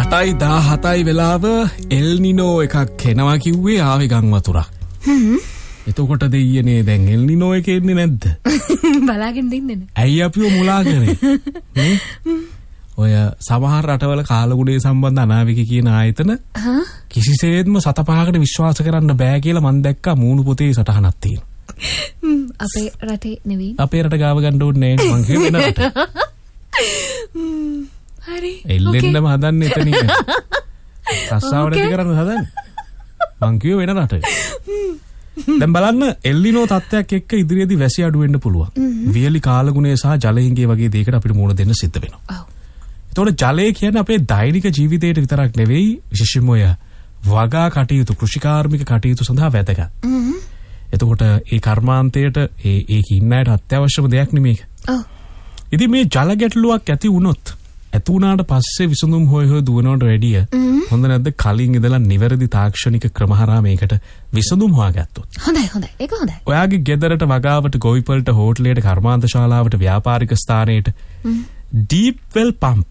8:17 වෙලාව L Nino එකක් එනවා කිව්වේ ආවේ ගම් වතුරක්. එතකොට දෙයියනේ දැන් එල් නිනෝ එකේ ඉන්නේ නැද්ද? බලාගෙන ඉන්නේ. ඇයි අපිව මුලා කරේ? ඔය සමහර රටවල කාලගුණය සම්බන්ධ අනාවැකි කියන ආයතන කිසිසේත්ම සතපහකට විශ්වාස කරන්න බෑ කියලා මම දැක්කා මූණු පොතේ සටහනක් තියෙනවා. අපේ රටේ නෙවෙයි. අපේ රට ගාව ගන්න ඕනේ නෑ මං කිව්වේ වෙන රට. හරි. එල්ලෙන්නම හදන්නේ එතනින්. රස්සාව නැති කරන්න හදන්නේ. මං කිව්වේ වෙන රට. දැන් බලන්න එල්ලිනෝ තත්ත්වයක් එක්ක ඉදිරියේදී වැසි අඩු වෙන්න පුළුවන්. වියලි කාලගුණය සහ ජලහිඟේ වගේ දෙයකට අපිට මුහුණ දෙන්න සිද්ධ වෙනවා. එතකොට ජලය කියන්නේ අපේ දෛනික ජීවිතයට විතරක් නෙවෙයි විශේෂයෙන්ම ඔය වගා කටයුතු කෘෂිකාර්මික කටයුතු සඳහා වැදගත්. එතකොට ඒ කර්මාන්තයට ඒක ඉන්න අයට අත්‍යවශ්‍යම දෙයක් නෙමේක. ඉතින් මේ ජල ගැටලුවක් ඇති වුණොත් ඇති වුණාට පස්සේ විසඳුම් හොය දුවනවට වැඩිය හොඳ නැද්ද කලින් ඉඳලා නිවැරදි තාක්ෂණික ක්‍රම හරහා මේකට විසඳුම් හොයාගත්තොත්. හොඳයි. ඒක හොඳයි. ඔයාගේ ගෙදරට වගාවට ගොවිපළට හෝටලයට කර්මාන්ත ශාලාවට ව්‍යාපාරික ස්ථානයට ඩීප් වෙල් පම්ප්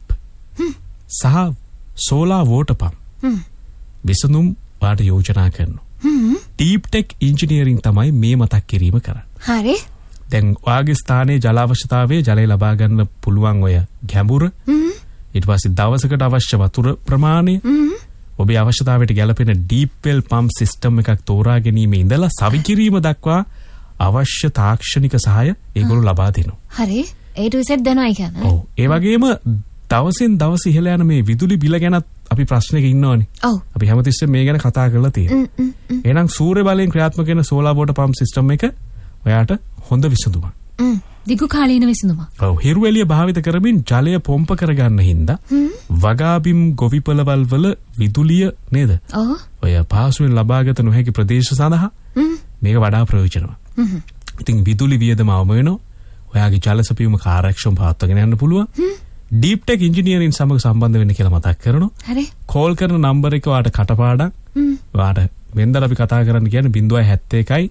සහ සෝලාර් වෝටර් පම්ප් විසඳුම් වාට යෝජනා කරනවා. ඩීප් ටෙක් ඉංජිනේරින් තමයි මේ මතක් කිරීම කරන්නේ. හරි. දැන් ඔයාගේ ස්ථානයේ ජල අවශ්‍යතාවයේ ජලය ලබා ගන්න පුළුවන් ඔය ගැඹුර ඊට පස්සේ දවසකට අවශ්‍ය වතුර ප්‍රමාණය ඔබේ අවශ්‍යතාවයට ගැලපෙන ඩීප් වෙල් පම්ප් සිස්ටම් එකක් තෝරා ගැනීම ඉඳලා සවිකිරීම දක්වා අවශ්‍ය තාක්ෂණික සහාය ඒගොල්ලෝ ලබා දෙනවා. හරි. A to Z දෙනවා කියන්නේ. ඔව්. ඒ වගේම දවසින් දවස ඉහළ යන මේ විදුලි බිල ගැනත් අපි ප්‍රශ්නයක ඉන්නවනේ. ඔව්. අපි හැමතිස්සෙම මේ ගැන කතා කරලා තියෙනවා. එහෙනම් සූර්ය බලයෙන් ක්‍රියාත්මක වෙන සෝලාර් වෝටර් පම්ප් සිස්ටම් එක ඔයාට හොඳ විසඳුමක්. දිගු කාලීන විසඳුමක්. ඔව්. හිරු එළිය භාවිත කරමින් ජලය පොම්ප කරගන්න හින්දා වගාබිම් ගොවිපළවල් වල විදුලිය නේද? ඔව්. ඔය පහසුවෙන් ලබාගත නොහැකි ප්‍රදේශ සඳහා මේක වඩා ප්‍රයෝජනවත්. ඉතින් විදුලි වියදම අවම වෙනවා. ඔයාගේ ජල සැපයීම කාර්යක්ෂම පවත්වාගෙන යන්න පුළුවන්. ඩීප් ටෙක් ඉංජිනේරින් සමග සම්බන්ධ වෙන්න කියලා මතක් කරනවා. හරි. කෝල් කරන නම්බර එක වාට කටපාඩම්. වාට වෙන්දර අපි කතා කරන්න කියන්නේ 071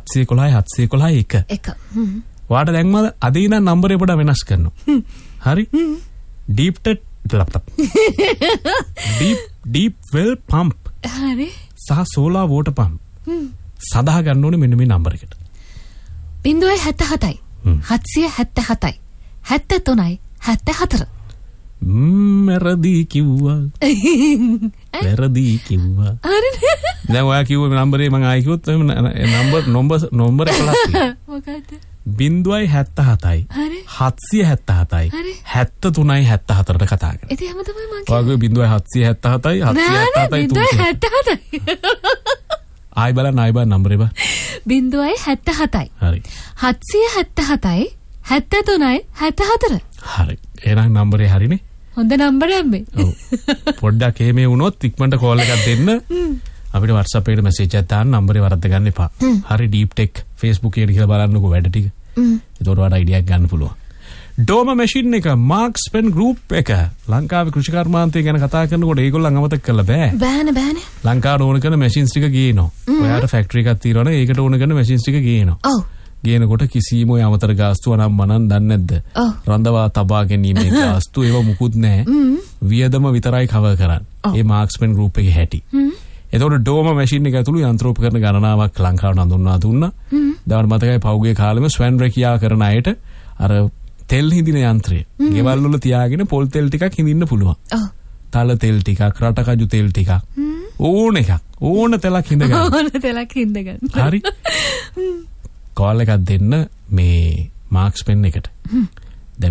711 711 1. වාට දැන් මම අද ඉන්න නම්බරේ පොඩ වෙනස් කරනවා. හරි. ඩීප් ටෙක් ඩීප් වෙල් පම්ප්. හරි. සහ සෝලාර් වෝටර් පම්ප්. සදා ගන්න ඕනේ මෙන්න මේ නම්බර එකට. 077 777 73 74. වැරදි කිව්වා. වැරදි කිව්වා. හරි. දැන් ඔයා කිව්වේ නම්බරේ මම ආයි කිව්වොත් නම්බර 11 මොකද්ද? 077 හරි. 777 73 74ට කතා කරා. ඉතින් හැම තමයි මම ඔයාගේ 077 777 ආයි බලන්න නම්බරේ බා. 077 හරි. 777 73 74. හරි. එහෙනම් නම්බරේ හරිනේ. හොඳ නම්බරයක් මේ. ඔව්. පොඩ්ඩක් එහෙම වුණොත් ඉක්මනට කෝල් එකක් දෙන්න. අපිට WhatsApp එකට මැසේජ් එකක් දාන්න නම්බරේ වරද්ද ගන්න එපා. හරි ඩීප් ටෙක් Facebook එකේ කියලා බලන්නකෝ වැඩ ටික. ඒතකොට වඩා අයිඩියක් ගන්න පුළුවන්. ඩෝම මැෂින් එක මාක්ස්පෙන් ගෲප් එක ලංකාවේ කෘෂි කර්මාන්තය ගැන කතා කරනකොට ඒගොල්ලන් අමතක කරලා බෑ. බෑනේ. ලංකාවට ඕන කරන මැෂින්ස් ටික ගේනවා. ඔයාට ෆැක්ටරි එකක් තියෙනවනේ ඒකට ඕන කරන මැෂින්ස් ටික ගේනවා. ඔව්. ගේනකොට කිසිම ඔය අමතර ගාස්තු අනම් මනන් දන්නේ නැද්ද? රඳවා තබා ගැනීමේ ගාස්තු ඒව මුකුත් නැහැ. වියදම විතරයි කවර් කරන්නේ. ඒ මාක්ස්පෙන් ගෲප් එකේ හැටි. එතකොට ඩෝම මැෂින් එක ඇතුළු යන්ත්‍රෝපකරණ ගණනාවක් ලංකාවට හඳුන්වා දුන්නා. දැන් මතකයි පහුගිය කාලෙම ස්වැන් රැකියා කරන අයට අර තෙල් හිඳින යන්ත්‍රය ගෙවල් වල තියාගෙන පොල් තෙල් ටිකක් හිඳින්න පුළුවන්. තල තෙල් ටිකක්, රටකජු තෙල් ටිකක් ඕන තෙලක් හිඳ ගන්න. හරි. කෝල් එකක් දෙන්න මේ මාක්ස්පෙන් එකට. දැන්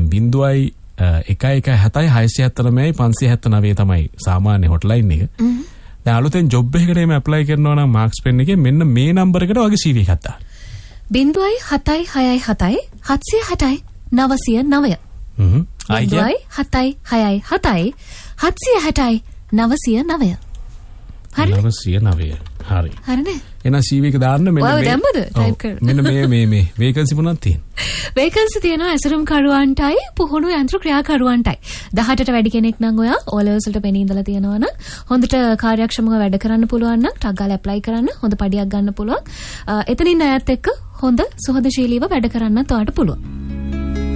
0.117 තමයි සාමාන්‍ය හොට්ලයින් එක. දැන් අලුතෙන් ජොබ් එකකට එම ඇප්ලයි කරනවා නම් මාක්ස්පෙන් එකේ මෙන්න මේ නම්බර එකට වගේ CV එකක් දාන්න. 0.767 760 909. 0.767 760 909. හරි. 909. හරි. හරිනේ. එහෙනම් CV එක දාන්න මෙන්න මේ. ඔය දැම්මද? ටයිප් කරලා. මෙන්න මේ වේකන්සි මොනවද තියෙන්නේ? වේකන්සි තියෙනවා ඇසුරුම් කරුවන්ටයි පුහුණු යන්ත්‍ර ක්‍රියාකරුවන්ටයි. 18ට වැඩි කෙනෙක් නම් ඔයා O levels වලට පෙනී ඉඳලා තියෙනවා නම් හොඳට කාර්යක්ෂමව වැඩ කරන්න පුළුවන් නම් ටක් ගාලා ඇප්ලයි කරන්න හොඳ පඩියක් ගන්න පුළුවන්. එතනින් අයත් එක්ක හොඳ සුහදශීලීව වැඩ කරන්නත් ඔයාට පුළුවන්.